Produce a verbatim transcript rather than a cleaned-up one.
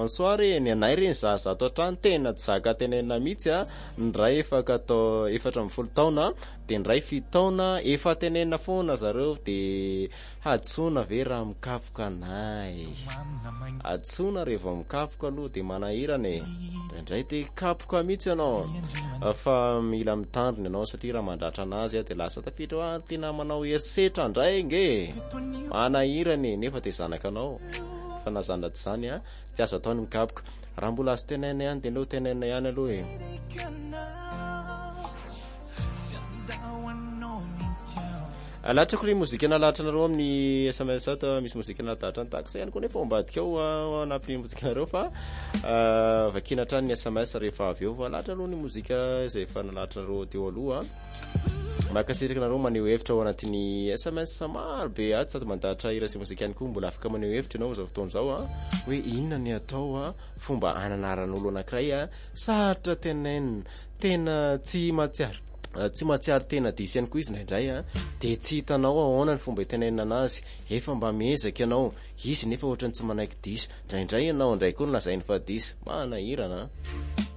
mansoary ny anay reny zaza atao trano tena tsy zaka tenena mihitsy a ndray efaka atao efatra amby folo taona de ndray fito taona efa tenena foana zareo de hatsona ve raha mikapoka anay hatsona rehefa mikapoka aloha de manahirana de ndray de kapoka mihitsy ianao fa mila mitandrina ianao satria raha mandratra anazy de lasa tafiditra tena manao herisetra ndray nge manahirana nefa de zanaka anao fa nazandraty zany a tsy azo ataony mikapoka raha mbola azo tenena ihany de leo tenena ihany aloha e alatrako ry mozika nalatranareo amin'ny S M S ato misy mozika nalatatra tahaka ihany koa nefa ambadika ao anampy mozikanareo fa vakina hatrany ny S M S rehefa avy eo valatra aloha ny mozika izay efa nalatranareo teo aloha makasirikanareo maneho hevitra ao anatin'ny S M S maro be ato sady mandahatra hira sy mozika ihany koa mbola afaka maneho hevitra ianao zao fotoana zao a hoe inona ny atao a fomba ananaran'olo anankiray a sarotra tenenina tena tsy matsiaro tsy matsiary tena disy ihany koa izy naindray a de tsy hitanao ahoana ny fomba itenenina anazy efa mba miezaka ianao izy nefa ohatrany tsy manaiky disy ndraindray ianao ndray koa lazainy fa disy manahirana